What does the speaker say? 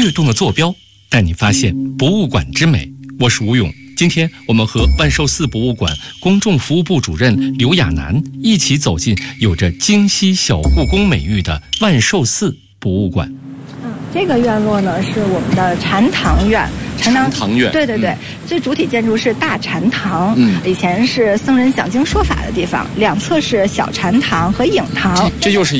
跃动的坐标，带你发现博物馆之美。我是吴勇，今天我们和万寿寺博物馆公众服务部主任刘亚楠一起走进有着京西小故宫美誉的万寿寺博物馆。 这个院落呢是我们的禅堂院。 禅堂院， 对对对，最主体建筑是大禅堂，以前是僧人讲经说法的地方，两侧是小禅堂和影堂。 这又是